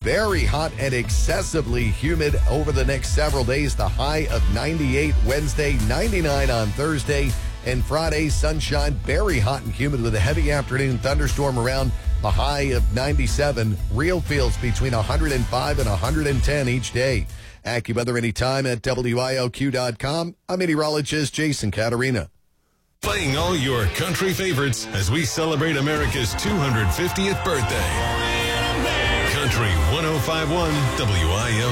very hot and excessively humid over the next several days. The high of 98 Wednesday, 99 on Thursday, and Friday, sunshine, very hot and humid with a heavy afternoon thunderstorm around. The high of 97. Real feels between 105 and 110 each day. AccuWeather anytime at WIOQ.com. I'm meteorologist Jason Caterina. Playing all your country favorites as we celebrate America's 250th birthday. Country 105.1 WIOQ.